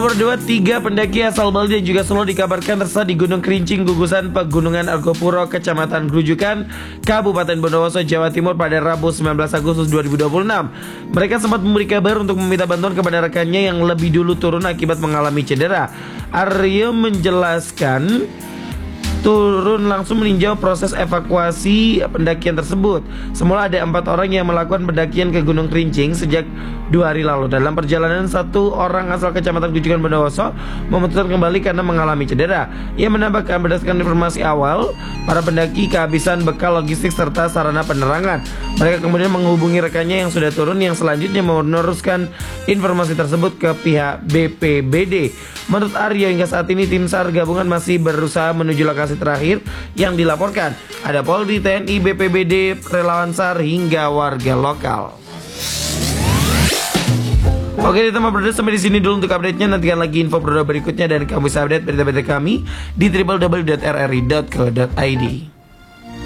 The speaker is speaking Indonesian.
Nomor 2, 3 pendaki asal Bali dan juga Solo dikabarkan tersesat di Gunung Kerincing, gugusan Pegunungan Argopuro, Kecamatan Grujukan, Kabupaten Bondowoso, Jawa Timur pada Rabu 19 Agustus 2026. Mereka sempat memberi kabar untuk meminta bantuan kepada rekannya yang lebih dulu turun akibat mengalami cedera. Aryo menjelaskan turun langsung meninjau proses evakuasi pendakian tersebut. Semula ada 4 orang yang melakukan pendakian ke Gunung Kerincing sejak 2 hari lalu. Dalam perjalanan, 1 orang asal Kecamatan Grujukan Bondowoso memutuskan kembali karena mengalami cedera. Ia menambahkan berdasarkan informasi awal, para pendaki kehabisan bekal logistik serta sarana penerangan. Mereka kemudian menghubungi rekannya yang sudah turun, yang selanjutnya meneruskan informasi tersebut ke pihak BPBD. Menurut Aryo, hingga saat ini tim SAR gabungan masih berusaha menuju lokasi terakhir yang dilaporkan. Ada Polri, TNI, BPBD, relawan SAR hingga warga lokal. Oke, teman berdua, sampai di sini dulu untuk update-nya. Nantikan lagi info berdua berikutnya dan kamu bisa update berita-berita kami di www.rri.co.id.